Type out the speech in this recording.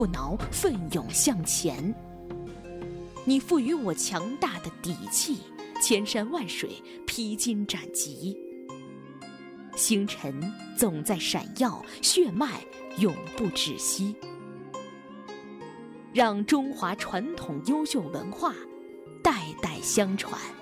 不挠，奋勇向前。你赋予我强大的底气，千山万水，披荆斩棘。星辰总在闪耀，血脉永不止息。让中华传统优秀文化代代相传。